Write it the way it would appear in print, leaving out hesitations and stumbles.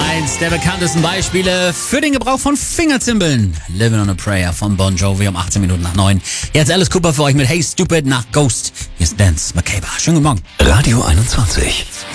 Eins der bekanntesten Beispiele für den Gebrauch von Fingerzimbeln. Living on a Prayer von Bon Jovi um 18 Minuten nach 9. Jetzt Alice Cooper für euch mit Hey Stupid nach Ghost. Hier ist Dance Macabre. Schönen guten Morgen. Radio 21.